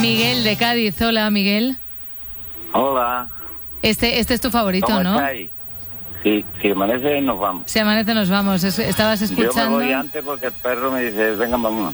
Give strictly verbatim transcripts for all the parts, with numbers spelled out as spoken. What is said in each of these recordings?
Miguel de Cádiz. Hola, Miguel. Hola. Este, este es tu favorito, ¿Cómo ¿no? estáis? Sí, si amanece nos vamos. Si amanece nos vamos. Es- Estabas escuchando... Yo me voy antes porque el perro me dice, venga, vamos.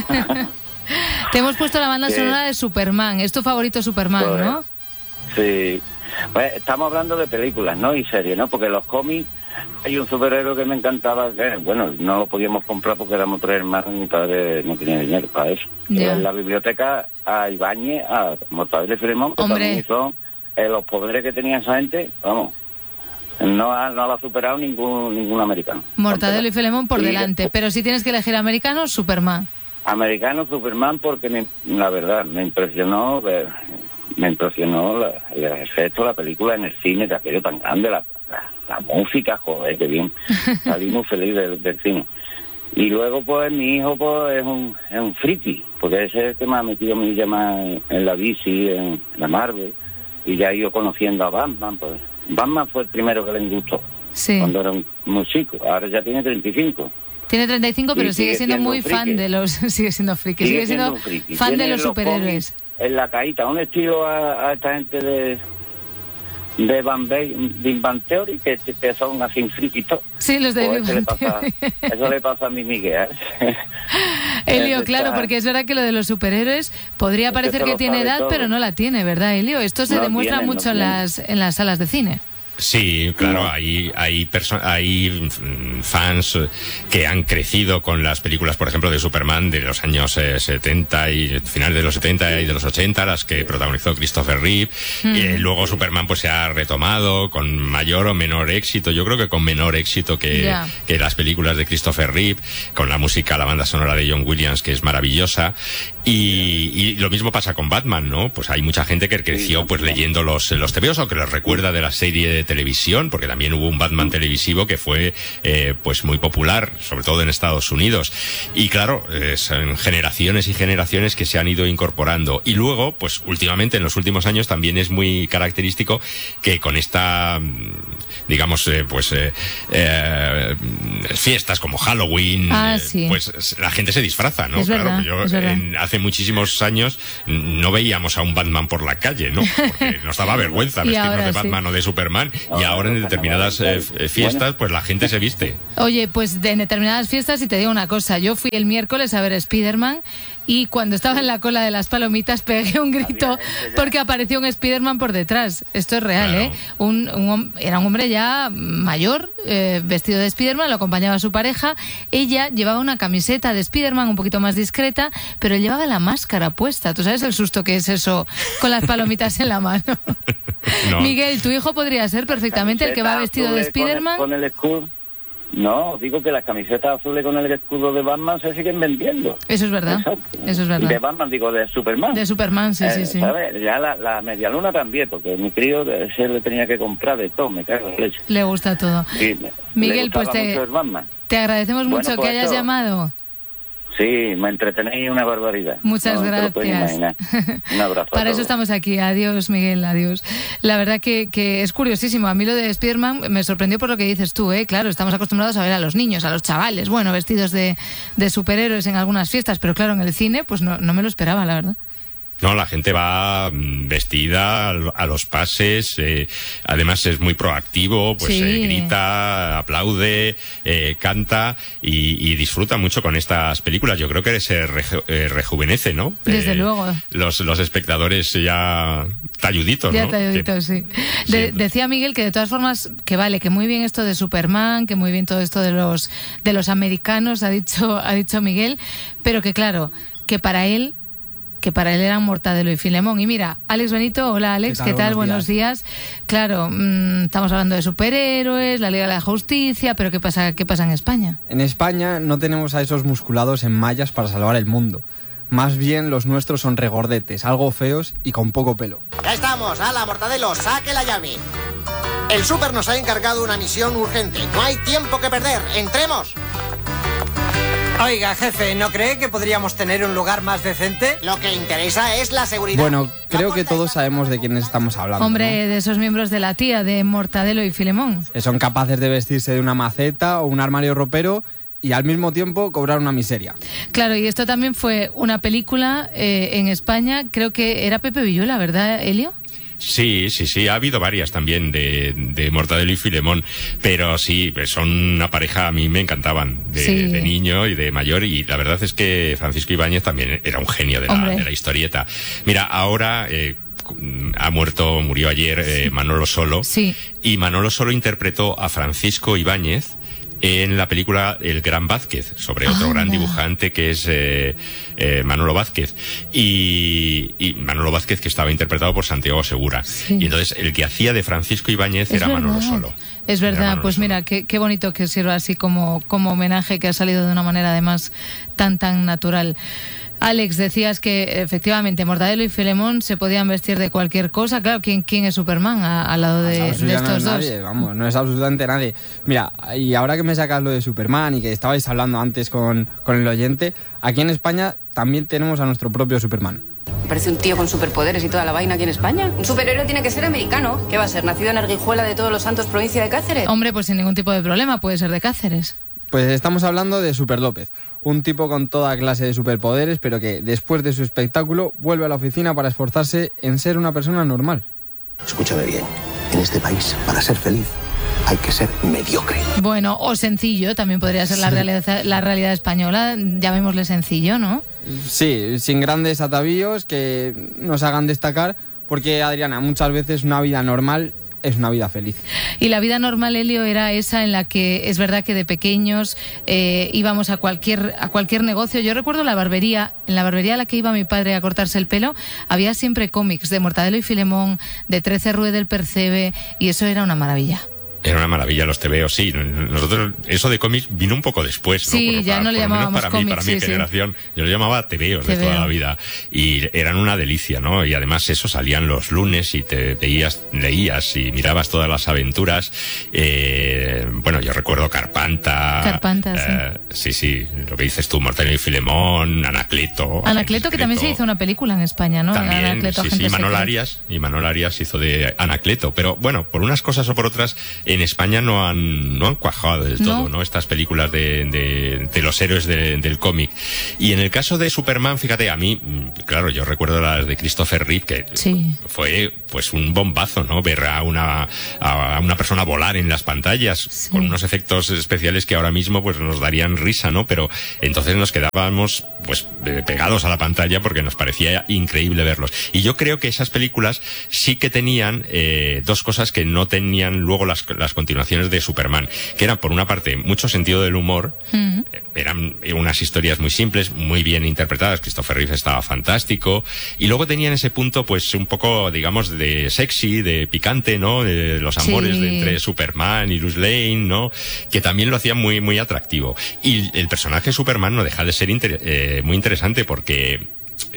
Te hemos puesto la banda Sí. sonora de Superman. Es tu favorito Superman, Pues, ¿no? Sí. Pues estamos hablando de películas, ¿no? Y series, ¿no? Porque los cómics, hay un superhéroe que me encantaba, que, bueno, no lo podíamos comprar porque éramos tres hermanos y mi padre no tenía dinero para eso. Ya. Pero en la biblioteca a Ibáñez, a Mortadelo y Filemón, que Hombre. también son eh, los poderes que tenía esa gente, vamos, no ha, no lo ha superado ningún ningún americano. Mortadelo y Filemón por Y delante. después- Pero si tienes que elegir americano, Superman. Americano, Superman, porque me- la verdad me impresionó ver, me impresionó la, el efecto de la película en el cine, de aquello tan grande, la, la, la música, joder, qué bien. Salí muy feliz del, del cine. Y luego, pues, mi hijo pues es un, es un friki, porque ese es el que me ha metido a mí ya más en, en la D C, en la Marvel, y ya he ido conociendo a Batman, pues. Batman fue el primero que le gustó, Sí. cuando era un, muy chico, ahora ya tiene treinta y cinco. Tiene treinta y cinco, pero Y sigue sigue siendo siendo muy un friki. fan de los... Sigue siendo friki. Sigue, siendo, un friki. fan de Tiene los superhéroes. cómics en la caíta, un estilo a, a esta gente de de Van Bay, de Van Theory, que, que son así frikis todos. Sí, los de Pues Big eso, le Bang pasa, Theory. eso le pasa a mi Miguel. ¿eh? Elio, Eso claro, está- porque es verdad que lo de los superhéroes podría Es que parecer se que lo tiene sabe edad, todo. pero no la tiene, ¿verdad, Elio? Esto se No demuestra tiene, no mucho en, tiene. las, en las salas de cine. Sí, claro, No. hay hay perso- hay mm, fans eh, que han crecido con las películas, por ejemplo, de Superman de los años eh, setenta y finales de los setenta y de los ochenta, las que protagonizó Christopher Reeve. Eh, luego Superman pues se ha retomado con mayor o menor éxito. Yo creo que con menor éxito que, Ya. que las películas de Christopher Reeve, con la música, la banda sonora de John Williams, que es maravillosa. Y, y lo mismo pasa con Batman, ¿no? Pues hay mucha gente que creció pues leyendo los, los tebeos o que los recuerda de la serie de televisión, porque también hubo un Batman televisivo que fue eh, pues muy popular, sobre todo en Estados Unidos. Y claro, eh, son generaciones y generaciones que se han ido incorporando. Y luego, pues últimamente, en los últimos años, también es muy característico que con esta, mm, digamos, eh, pues eh, eh, fiestas como Halloween, Ah, eh, sí. pues la gente se disfraza, ¿no? Es claro, verdad, yo es verdad. en- hace muchísimos años mm, no veíamos a un Batman por la calle, ¿no? Porque nos daba vergüenza Y vestirnos ahora de sí. Batman o de Superman. Y Ahora ahora en los determinadas eh, carnavales, f- fiestas, pues la gente se viste. Oye, pues de, en determinadas fiestas, y te digo una cosa, yo fui el miércoles a ver Spiderman y cuando estaba en la cola de las palomitas pegué un grito Había gente ya. porque apareció un Spiderman por detrás. Esto es real, Claro. ¿eh? Un, un hom- era un hombre ya mayor, eh, vestido de Spiderman, lo acompañaba su pareja. Ella llevaba una camiseta de Spiderman un poquito más discreta, pero él llevaba la máscara puesta. ¿Tú sabes el susto que es eso con las palomitas en la mano? No. Miguel, tu hijo podría ser perfectamente el que va Camiseta vestido de azules con el- Spiderman. Con el escudo. No, digo que las camisetas azules con el escudo de Batman se siguen vendiendo. Eso es verdad. Exacto. Eso es Y de verdad. Batman, digo, de Superman. De Superman, sí, sí, Eh, sí. ¿sabes? Ya la, la media luna también, porque mi crío eh, se le tenía que comprar de todo, me cago en leche. Le gusta todo. Y me- Miguel, le pues gustaba te- mucho el Batman. Te agradecemos Bueno, mucho que pues hayas eso. llamado. Sí, me entretenéis una barbaridad. Muchas No te lo puedes gracias. imaginar. Un abrazo. a Para eso todos. estamos aquí. Adiós, Miguel, adiós. La verdad que, que es curiosísimo. A mí lo de Spiderman me sorprendió por lo que dices tú, ¿eh? Claro, estamos acostumbrados a ver a los niños, a los chavales, bueno, vestidos de, de superhéroes en algunas fiestas, pero claro, en el cine, pues no, no me lo esperaba, la verdad. No, la gente va mm, vestida al- a los pases, eh, además es muy proactivo, pues Sí. eh, grita, aplaude, eh, canta y, y disfruta mucho con estas películas. Yo creo que se reju- eh, rejuvenece, ¿no? Desde Eh, luego. Los, los espectadores ya talluditos, Ya ¿no? te he dicho, Que- sí. sí, De- decía Miguel que de todas formas, que vale, que muy bien esto de Superman, que muy bien todo esto de los, de los americanos, ha dicho, ha dicho Miguel, pero que claro, que para él que para él eran Mortadelo y Filemón. Y mira, Alex Benito, hola Alex, ¿qué tal? ¿Qué tal? Buenos, Buenos días. Claro, mmm, estamos hablando de superhéroes, la Liga de la Justicia, pero ¿qué pasa, qué pasa en España? En España no tenemos a esos musculados en mallas para salvar el mundo. Más bien los nuestros son regordetes, algo feos y con poco pelo. Ya estamos, ala, Mortadelo, saque la llave. El súper nos ha encargado una misión urgente. No hay tiempo que perder, entremos. Oiga, jefe, ¿no cree que podríamos tener un lugar más decente? Lo que interesa es la seguridad. Bueno, La creo que puerta todos está- sabemos de quiénes estamos hablando. Hombre, de esos miembros de la tía, de Mortadelo y Filemón. ¿no? Que son capaces de vestirse de una maceta o un armario ropero y al mismo tiempo cobrar una miseria. Claro, y esto también fue una película eh, en España, creo que era Pepe Villuela, ¿verdad, Elio? Sí, sí, sí, ha habido varias también de, de Mortadelo y Filemón, pero sí, son una pareja, a mí me encantaban, de, sí. de niño y de mayor, y la verdad es que Francisco Ibáñez también era un genio de la, de la historieta. Mira, ahora... Eh, ha muerto, murió ayer eh, Manolo Solo, sí. y Manolo Solo interpretó a Francisco Ibáñez en la película El Gran Vázquez, sobre otro ah, gran no. dibujante que es eh, eh, Manolo Vázquez, y, y Manolo Vázquez que estaba interpretado por Santiago Segura, sí. y entonces el que hacía de Francisco Ibáñez es era verdad. Manolo Solo. Es verdad, pues Solo. Mira, qué, qué bonito que sirva así como, como homenaje, que ha salido de una manera además tan tan natural. Alex, decías que efectivamente Mortadelo y Filemón se podían vestir de cualquier cosa. Claro, ¿quién, quién es Superman a, al lado de, de estos no es dos? Nadie, vamos, no es absolutamente nadie. Mira, y ahora que me sacas lo de Superman y que estabais hablando antes con, con el oyente, aquí en España también tenemos a nuestro propio Superman. Parece un tío con superpoderes y toda la vaina aquí en España. Un superhéroe tiene que ser americano. ¿Qué va a ser? ¿Nacido en Arguijuela de Todos los Santos, provincia de Cáceres? Hombre, pues sin ningún tipo de problema, puede ser de Cáceres. Pues estamos hablando de Super López, un tipo con toda clase de superpoderes, pero que después de su espectáculo vuelve a la oficina para esforzarse en ser una persona normal. Escúchame bien, en este país, para ser feliz, hay que ser mediocre. Bueno, o sencillo, también podría ser la realidad, la realidad española, llamémosle sencillo, ¿no? Sí, sin grandes atavíos que nos hagan destacar, porque, Adriana, muchas veces una vida normal es una vida feliz. Y la vida normal, Elio, era esa en la que es verdad que de pequeños eh, íbamos a cualquier a cualquier negocio. Yo recuerdo la barbería, en la barbería a la que iba mi padre a cortarse el pelo, había siempre cómics de Mortadelo y Filemón, de trece Rue del Percebe, y eso era una maravilla. Era una maravilla los tebeos, sí. Nosotros, eso de cómics vino un poco después, ¿no? Sí, por, ya para, no le llamábamos para cómics, mí, para mi sí, generación. Sí. Yo lo llamaba tebeos de toda la vida. Y eran una delicia, ¿no? Y además eso, salían los lunes y te veías, leías y mirabas todas las aventuras. Eh, bueno, yo recuerdo Carpanta. Carpanta, eh, sí. Sí, sí, lo que dices tú, Mortadelo y Filemón, Anacleto. Anacleto, que también se hizo una película en España, ¿no? También, Anacleto, sí, sí, Manol Arias, y Manol Arias hizo de Anacleto. Pero bueno, por unas cosas o por otras, en España no han, no han cuajado del todo, ¿no? ¿no? Estas películas de, de, de los héroes de, del cómic. Y en el caso de Superman, fíjate, a mí, claro, yo recuerdo las de Christopher Reeve, que sí. fue pues un bombazo, ¿no? Ver a una, a una persona volar en las pantallas, sí. con unos efectos especiales que ahora mismo pues nos darían risa, ¿no? Pero entonces nos quedábamos pues pegados a la pantalla porque nos parecía increíble verlos. Y yo creo que esas películas sí que tenían eh, dos cosas que no tenían luego las, las continuaciones de Superman, que eran, por una parte, mucho sentido del humor, mm. eran unas historias muy simples, muy bien interpretadas, Christopher Reeve estaba fantástico, y luego tenían ese punto, pues, un poco, digamos, de sexy, de picante, ¿no? De los amores sí. de entre Superman y Lois Lane, ¿no? Que también lo hacían muy, muy atractivo. Y el personaje de Superman no deja de ser inter- eh, muy interesante porque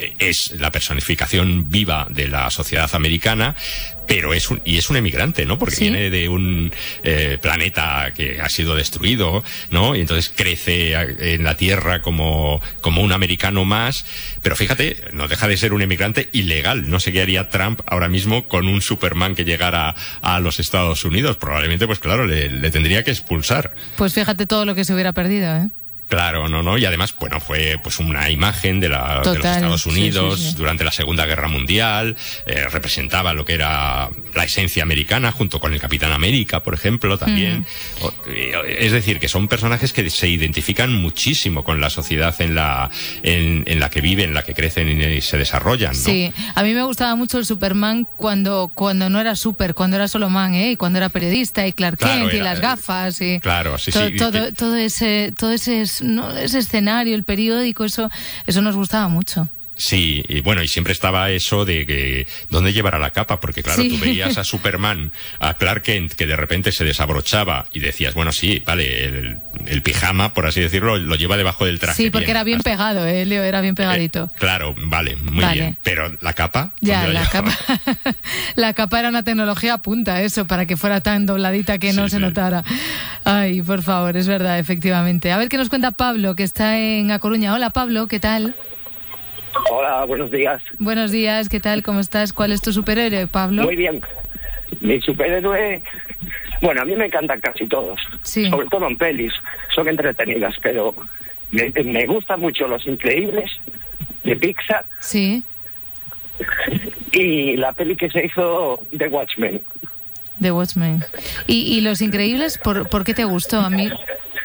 es la personificación viva de la sociedad americana, pero es un, y es un emigrante, ¿no? Porque ¿sí? viene de un eh, planeta que ha sido destruido, ¿no? Y entonces crece en la Tierra como, como un americano más, pero fíjate, no deja de ser un emigrante ilegal. No sé qué haría Trump ahora mismo con un Superman que llegara a los Estados Unidos. Probablemente, pues claro, le, le tendría que expulsar. Pues fíjate todo lo que se hubiera perdido, ¿eh? Claro, no, no, y además, bueno, fue pues una imagen de, la, de los Estados Unidos sí, sí, sí. durante la Segunda Guerra Mundial, eh, representaba lo que era la esencia americana, junto con el Capitán América, por ejemplo, también. Mm. O, es decir, que son personajes que se identifican muchísimo con la sociedad en la, en, en la que viven, en la que crecen y se desarrollan, ¿no? Sí, a mí me gustaba mucho el Superman cuando, cuando no era super, cuando era solo man, ¿eh? Y cuando era periodista, y Clark Kent, claro, era, y las gafas, y claro, sí, todo, sí, todo, que... todo ese, todo ese No, ese escenario, el periódico, eso, eso nos gustaba mucho. Sí, y bueno, y siempre estaba eso de que ¿dónde llevará la capa? Porque claro, sí. tú veías a Superman, a Clark Kent, que de repente se desabrochaba y decías, bueno, sí, vale, el, el pijama, por así decirlo, lo lleva debajo del traje. Sí, porque bien, era bien hasta... pegado, ¿eh, Leo? Era bien pegadito. Eh, claro, vale, muy vale. bien. Pero la capa... Ya, la, la capa la capa era una tecnología punta, eso, para que fuera tan dobladita que no sí, se sí. notara. Ay, por favor, es verdad, efectivamente. A ver qué nos cuenta Pablo, que está en A Coruña. Hola, Pablo, ¿qué tal? Hola, buenos días. Buenos días, ¿qué tal? ¿Cómo estás? ¿Cuál es tu superhéroe, Pablo? Muy bien. Mi superhéroe Bueno, a mí me encantan casi todos, Sí. sobre todo en pelis, son entretenidas, pero me, me gustan mucho Los Increíbles de Pixar Sí, y la peli que se hizo de Watchmen. The Watchmen. ¿Y, y Los Increíbles, ¿por, por qué te gustó? A mí...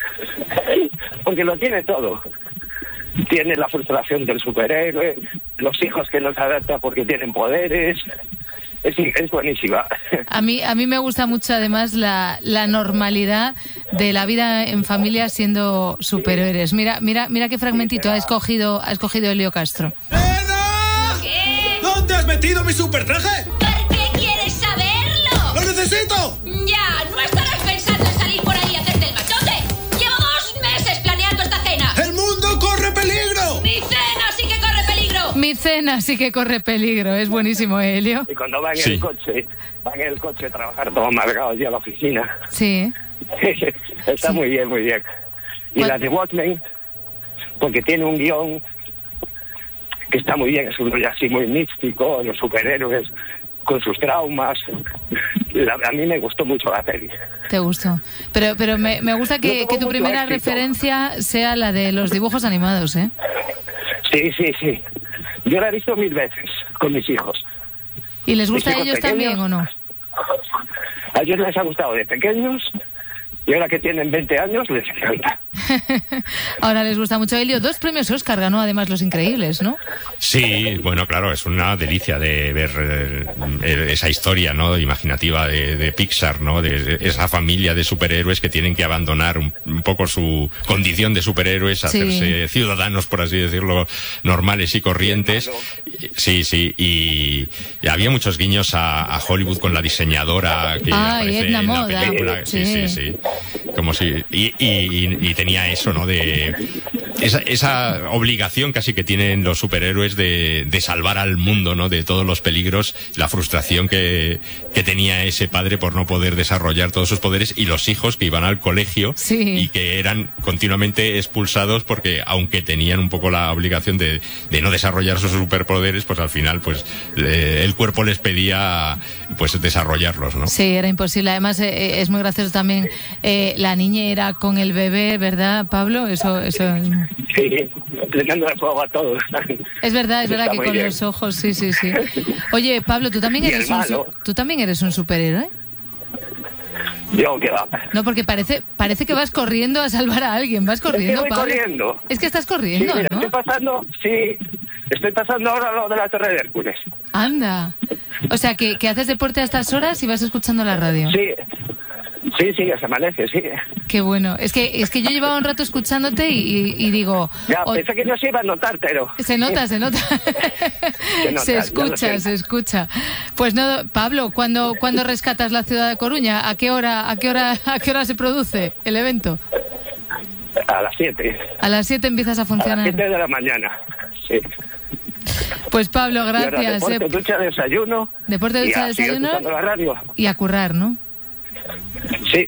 Porque lo tiene todo. Tiene la frustración del superhéroe, los hijos que no se adaptan porque tienen poderes. Es, es buenísima. A mí, a mí me gusta mucho además la, la normalidad de la vida en familia siendo superhéroes. Mira, mira, mira qué fragmentito ha escogido, ha escogido Elio Castro. ¿Qué? ¿Dónde has metido mi supertraje? ¿Por qué quieres saberlo? ¡Lo necesito! Ya, no estarás pensando en salir por ahí a hacerte el machote. Llevo dos meses planeando esta cena. ¡El mundo corre peligro! Mi cena sí que corre peligro. Mi cena sí que corre peligro. Es buenísimo, Elio. Y cuando van en Sí. el coche, van en el coche a trabajar todos amargados ya a la oficina. Sí. Está Sí. muy bien, muy bien. Y ¿Cuál? la de Watchmen, porque tiene un guión que está muy bien, es un rollo así muy místico, los superhéroes con sus traumas. La- a mí me gustó mucho la peli. Te gustó. Pero, pero me, me gusta No que, tuvo que tu mucho primera éxito. referencia sea la de los dibujos animados, ¿eh? Sí, sí, sí. Yo la he visto mil veces con mis hijos. ¿Y les gusta a Mis hijos ellos también pequeños. o no? A ellos les ha gustado de pequeños y ahora que tienen veinte años les encanta. Ahora les gusta mucho. Elio, dos premios Oscar ganó además Los Increíbles, ¿no? Sí, bueno, claro, es una delicia de ver eh, esa historia, ¿no? Imaginativa de, de Pixar, ¿no? De esa familia de superhéroes que tienen que abandonar un, un poco su condición de superhéroes, Sí. hacerse ciudadanos, por así decirlo, normales y corrientes. Sí, sí, y, y había muchos guiños a, a Hollywood con la diseñadora que Ah, y aparece Edna en la Moda. película. Sí, sí, Sí. sí. Como si y, y, y tenía eso, ¿no? De esa, esa obligación casi que tienen los superhéroes de, de salvar al mundo, ¿no? De todos los peligros, la frustración que, que tenía ese padre por no poder desarrollar todos sus poderes y los hijos que iban al colegio Sí. y que eran continuamente expulsados porque aunque tenían un poco la obligación de, de no desarrollar sus superpoderes, pues al final pues le- el cuerpo les pedía pues desarrollarlos, ¿no? Sí, era imposible. Además, eh, es muy gracioso también eh, la niñera con el bebé, ¿verdad, Pablo? Eso, eso Sí, prendiendo el fuego a todos. es verdad, es verdad Está que muy con bien. los ojos, sí, sí, sí. Oye, Pablo, tú también Y el eres un, su- malo. tú también eres un superhéroe. Yo, ¿qué va? No, porque parece, parece que vas corriendo a salvar a alguien. Vas corriendo, voy Pablo. corriendo. Es que estás Sí, corriendo, mira, ¿no? estoy pasando, sí, estoy pasando ahora lo de la Torre de Hércules. Anda. O sea, que, que haces deporte a estas horas y vas escuchando la radio. Sí, sí, sí, ya se amanece, sí. Qué bueno. Es que, es que yo llevaba un rato escuchándote y, y- y digo... Ya, o- pensé que no se iba a notar, pero... Se nota, se nota. Se nota, se ya lo escucha, sé. se escucha. Pues no, Pablo, ¿cuándo, ¿cuándo rescatas la ciudad de Coruña? ¿A qué hora, a qué hora, a qué hora se produce el evento? A las siete. A las siete empiezas a A las funcionar. siete de la mañana, sí. Pues Pablo, Y ahora gracias. deporte, eh. ducha, desayuno. Deporte, y ducha, a seguir desayuno. escuchando la radio. Y a currar, ¿no? Sí.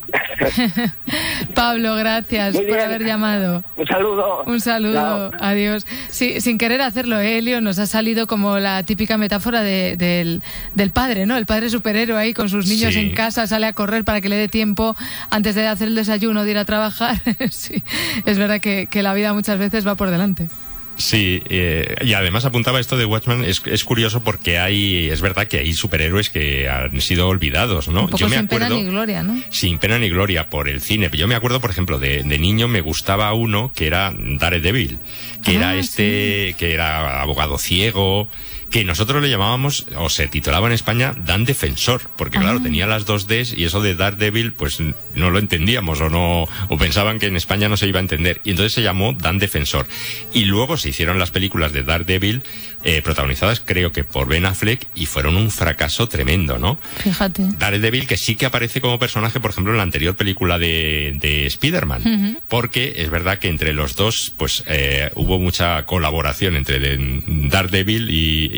Pablo, gracias Muy por bien. haber llamado. Un saludo. Un saludo, Chao. adiós. Sí, sin querer hacerlo, Elio, nos ha salido como la típica metáfora de- del, del padre, ¿no? El padre superhéroe ahí con sus niños Sí. en casa, sale a correr para que le dé tiempo antes de hacer el desayuno, de ir a trabajar. Sí, es verdad que, que la vida muchas veces va por delante. Sí, eh, y además apuntaba esto de Watchmen, es, es curioso porque hay, es verdad que hay superhéroes que han sido olvidados, ¿no? Un poco Yo me sin acuerdo, pena ni gloria, ¿no? sin pena ni gloria por el cine. Yo me acuerdo, por ejemplo, de, de niño me gustaba uno que era Daredevil, que Ah, era este, que era abogado ciego, que nosotros le llamábamos, o se titulaba en España, Dan Defensor, porque Ah. claro, tenía las dos Ds y eso de Daredevil, pues no lo entendíamos o no, o pensaban que en España no se iba a entender. Y entonces se llamó Dan Defensor. Y luego se hicieron las películas de Daredevil, eh, protagonizadas creo que por Ben Affleck, y fueron un fracaso tremendo, ¿no? Fíjate. Daredevil, que sí que aparece como personaje, por ejemplo, en la anterior película de, de Spider-Man. Ujú. Porque es verdad que entre los dos, pues, eh, hubo mucha colaboración entre de- Daredevil y,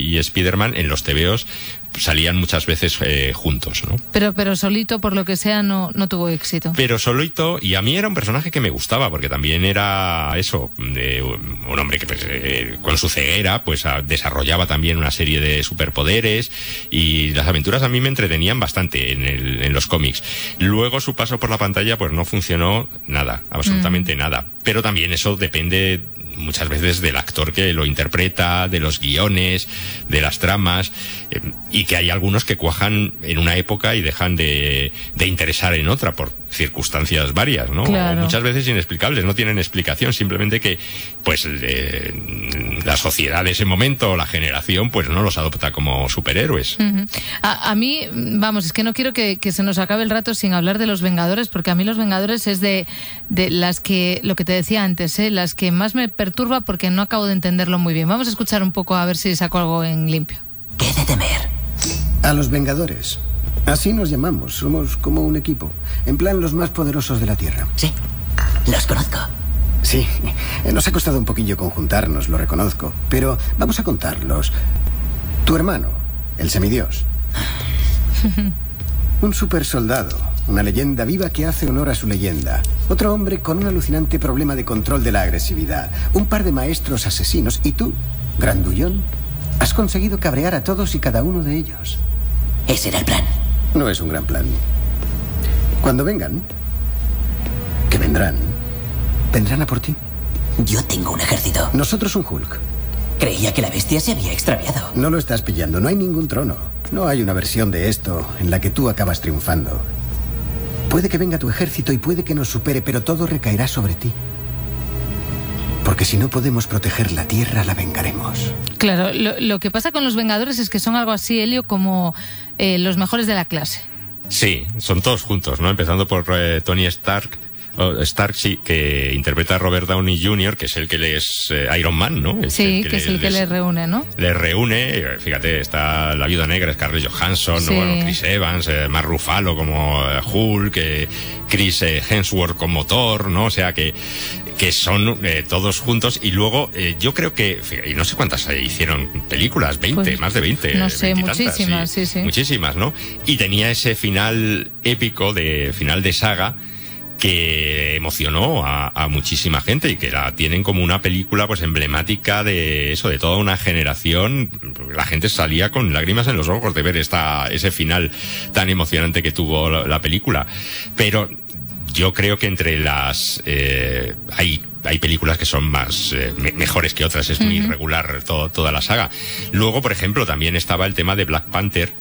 y Spider-Man en los tebeos salían muchas veces eh, juntos, ¿no? Pero, pero solito, por lo que sea, no, no tuvo éxito. Pero solito, y a mí era un personaje que me gustaba, porque también era eso, de un hombre que pues, eh, con su ceguera pues a, desarrollaba también una serie de superpoderes, y las aventuras a mí me entretenían bastante en, el, en los cómics. Luego su paso por la pantalla pues no funcionó nada, absolutamente mm. nada. Pero también eso depende muchas veces del actor que lo interpreta, de los guiones, de las tramas, eh, y que hay algunos que cuajan en una época y dejan de, de interesar en otra por circunstancias varias, ¿no? Claro. O muchas veces inexplicables, no tienen explicación, simplemente que pues eh, la sociedad de ese momento, la generación, pues no los adopta como superhéroes. Uh-huh. a, a mí, vamos, es que no quiero que, que se nos acabe el rato sin hablar de los Vengadores, porque a mí los Vengadores es de, de las que, lo que te decía antes, ¿eh? las que más me perturba porque no acabo de entenderlo muy bien. Vamos a escuchar un poco a ver si saco algo en limpio. ¿Qué de temer? A los Vengadores. Así nos llamamos, somos como un equipo. En plan, los más poderosos de la Tierra. Sí, los conozco. Sí, nos ha costado un poquillo conjuntarnos, lo reconozco. Pero vamos a contarlos. Tu hermano, el semidios. Un super soldado, una leyenda viva que hace honor a su leyenda. Otro hombre con un alucinante problema de control de la agresividad. Un par de maestros asesinos. Y tú, grandullón, has conseguido cabrear a todos y cada uno de ellos. Ese era el plan. No es un gran plan. Cuando vengan, que vendrán, vendrán a por ti. Yo tengo un ejército. Nosotros un Hulk. Creía que la bestia se había extraviado. No lo estás pillando, no hay ningún trono. No hay una versión de esto en la que tú acabas triunfando. Puede que venga tu ejército y puede que nos supere, pero todo recaerá sobre ti. Porque si no podemos proteger la Tierra, la vengaremos. Claro, lo, lo que pasa con los Vengadores es que son algo así, Elio, como eh, los mejores de la clase. Sí, son todos juntos, ¿no? Empezando por eh, Tony Stark, oh, Stark sí, que interpreta a Robert Downey junior, que es el que les eh, Iron Man, ¿no? Es sí, que, que es el que les reúne, ¿no? Les reúne, fíjate, está la Viuda Negra, Scarlett Johansson, sí. ¿no? Bueno, Chris Evans, eh, Mark Ruffalo como eh, Hulk, eh, Chris eh, Hemsworth como Thor, ¿no? O sea que que son eh, todos juntos, y luego eh, yo creo que, y no sé cuántas eh, hicieron películas, veinte, pues, más de veinte. No sé, veintitantas, muchísimas, sí, sí, sí. Muchísimas, ¿no? Y tenía ese final épico, de final de saga, que emocionó a, a muchísima gente y que la tienen como una película pues emblemática de eso, de toda una generación. La gente salía con lágrimas en los ojos de ver esta, ese final tan emocionante que tuvo la, la película. Pero yo creo que entre las eh, hay hay películas que son más eh, me, mejores que otras, es muy uh-huh. irregular todo, toda la saga. Luego, por ejemplo, también estaba el tema de Black Panther,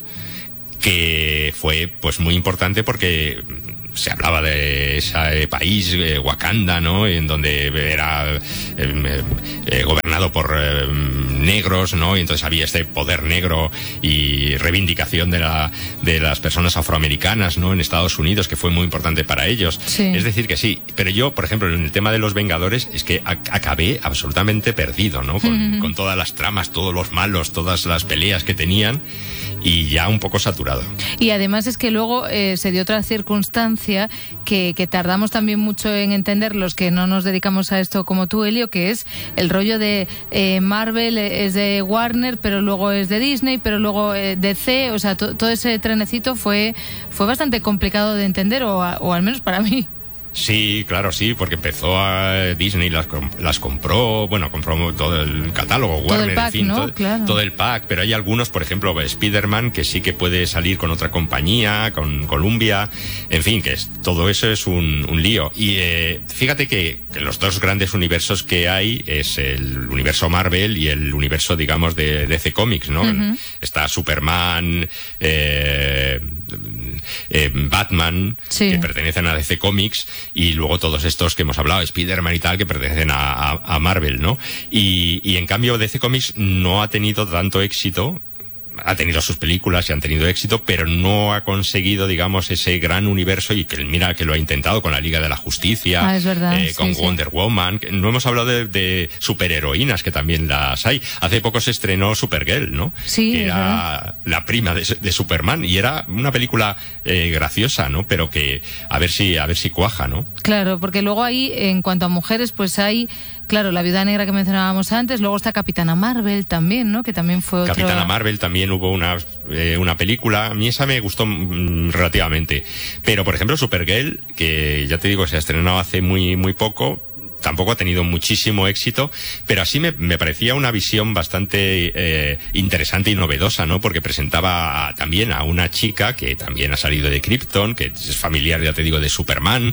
que fue pues muy importante porque se hablaba de ese país, eh, Wakanda, ¿no? En donde era eh, eh, gobernado por eh, negros, ¿no? Y entonces había este poder negro y reivindicación de la de las personas afroamericanas, ¿no? En Estados Unidos, que fue muy importante para ellos. Sí. Es decir, que sí. Pero yo, por ejemplo, en el tema de los Vengadores, es que a- acabé absolutamente perdido, ¿no? Con, Uh-huh. con todas las tramas, todos los malos, todas las peleas que tenían, y ya un poco saturado. Y además es que luego eh, se dio otra circunstancia que, que tardamos también mucho en entender los que no nos dedicamos a esto como tú, Elio, que es el rollo de eh, Marvel es de Warner, pero luego es de Disney, pero luego eh, D C, o sea, to- todo ese trenecito fue, fue bastante complicado de entender, o, a- o al menos para mí. Sí, claro, sí, porque empezó a Disney, las, com- las compró, bueno, compró todo el catálogo, Todo Warner, el pack, en fin, ¿no? todo, Claro. todo el pack, pero hay algunos, por ejemplo, Spider-Man, que sí que puede salir con otra compañía, con Columbia, en fin, que es, todo eso es un, un lío. Y eh, fíjate que, que los dos grandes universos que hay es el universo Marvel y el universo, digamos, de D C Comics, ¿no? Uh-huh. Está Superman, eh, eh, Batman, Sí. que pertenecen a D C Comics, y luego todos estos que hemos hablado, Spider-Man y tal, que pertenecen a, a, a Marvel, ¿no? Y, y en cambio D C Comics no ha tenido tanto éxito. Ha tenido sus películas y han tenido éxito, pero no ha conseguido, digamos, ese gran universo, y que mira que lo ha intentado con la Liga de la Justicia, Ah, es verdad, eh, sí, con sí. Wonder Woman. Que no hemos hablado de, de superheroínas, que también las hay. Hace poco se estrenó Supergirl, ¿no? Sí, que es era verdad. la prima de, de Superman, y era una película eh, graciosa, ¿no? Pero que a ver si a ver si cuaja, ¿no? Claro, porque luego ahí, en cuanto a mujeres, pues hay claro, la Viuda Negra que mencionábamos antes, luego está Capitana Marvel también, ¿no? Que también fue otro... Capitana Marvel también hubo una, eh, una película, a mí esa me gustó mm, relativamente, pero por ejemplo Supergirl, que ya te digo, se ha estrenado hace muy, muy poco, tampoco ha tenido muchísimo éxito, pero así me, me parecía una visión bastante eh, interesante y novedosa, ¿no? Porque presentaba a, también a una chica que también ha salido de Krypton, que es familiar, ya te digo, de Superman,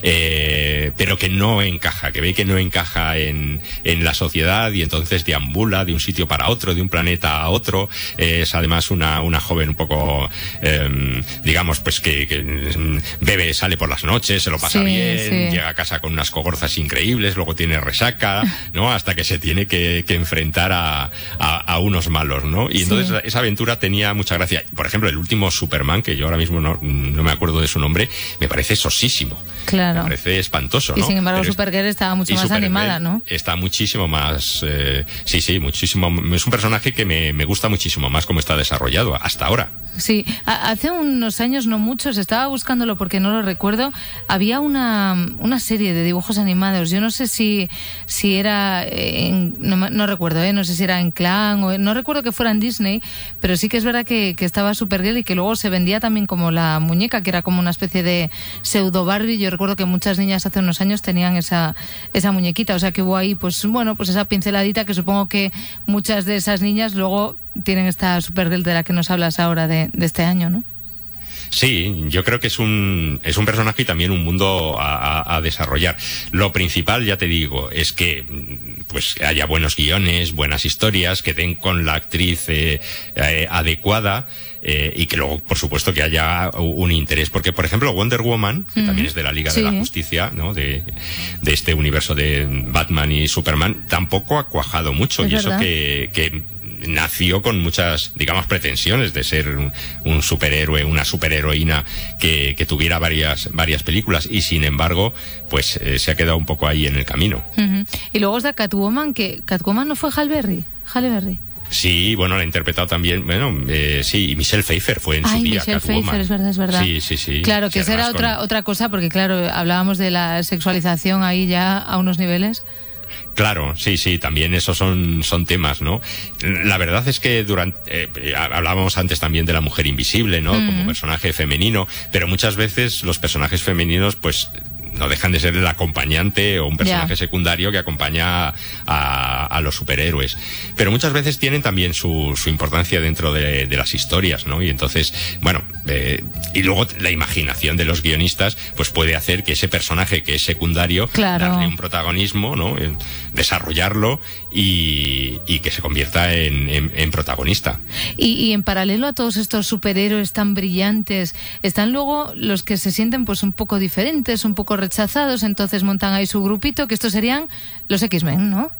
eh, pero que no encaja, que ve que no encaja en, en la sociedad y entonces deambula de un sitio para otro, de un planeta a otro. Eh, es además una, una joven un poco, eh, digamos, pues que, que bebe, sale por las noches, se lo pasa Sí, bien, sí. llega a casa con unas cogorzas increíbles, luego tiene resaca, ¿no? Hasta que se tiene que, que enfrentar a, a, a unos malos, ¿no? Y entonces Sí. esa aventura tenía mucha gracia. Por ejemplo, el último Superman, que yo ahora mismo no, no me acuerdo de su nombre, me parece sosísimo. Claro. Me parece espantoso, Y ¿no? sin embargo Pero es- Supergirl estaba mucho y más Supergirl animada, ¿no? Está muchísimo más... Eh, sí, sí, muchísimo... Es un personaje que me, me gusta muchísimo más cómo está desarrollado hasta ahora. Sí, a- hace unos años, no muchos, estaba buscándolo porque no lo recuerdo, había una, una serie de dibujos animados, yo no sé si, si era, en, no, me- no recuerdo, ¿eh? no sé si era en Clan, o no recuerdo que fuera en Disney, pero sí que es verdad que, que estaba Supergirl y que luego se vendía también como la muñeca, que era como una especie de pseudo Barbie. Yo recuerdo que muchas niñas hace unos años tenían esa, esa muñequita, o sea que hubo ahí, pues bueno, pues esa pinceladita que supongo que muchas de esas niñas luego tienen esta Supergirl de la que nos hablas ahora de, de este año, ¿no? Sí, yo creo que es un, es un personaje y también un mundo a, a- a desarrollar. Lo principal, ya te digo, es que mm, pues haya buenos guiones, buenas historias, que den con la actriz eh, eh, adecuada. Eh, y que luego, por supuesto, que haya un interés, porque, por ejemplo, Wonder Woman, que Ujú. también es de la Liga Sí. de la Justicia, ¿no? De, de este universo de Batman y Superman, tampoco ha cuajado mucho, Es y eso verdad. que, que nació con muchas, digamos, pretensiones de ser un, un superhéroe, una superheroína que, que tuviera varias, varias películas, y sin embargo, pues eh, se ha quedado un poco ahí en el camino. Ujú. Y luego está Catwoman, que Catwoman no fue Halle Berry, Halle Berry. Sí, bueno, la ha interpretado también, bueno, eh, sí, y Michelle Pfeiffer fue en Ay, su día Michelle Catwoman. Pfeiffer, es verdad, es verdad. Sí, sí, sí. Claro, que Sí, esa era además otra, con- otra cosa, porque claro, hablábamos de la sexualización ahí ya a unos niveles. Claro, sí, sí, también esos son, son temas, ¿no? La verdad es que durante, eh, hablábamos antes también de la mujer invisible, ¿no? Mm. Como personaje femenino, pero muchas veces los personajes femeninos, pues, no dejan de ser el acompañante o un personaje Ya. secundario que acompaña a, a los superhéroes. Pero muchas veces tienen también su, su importancia dentro de, de las historias, ¿no? Y entonces, bueno, eh, y luego la imaginación de los guionistas, pues puede hacer que ese personaje que es secundario, Claro. darle un protagonismo, ¿no? En- desarrollarlo y, y que se convierta en, en- en protagonista. Y, y en paralelo a todos estos superhéroes tan brillantes, están luego los que se sienten pues un poco diferentes, un poco rechazados, entonces montan ahí su grupito, que estos serían los X-Men, ¿no?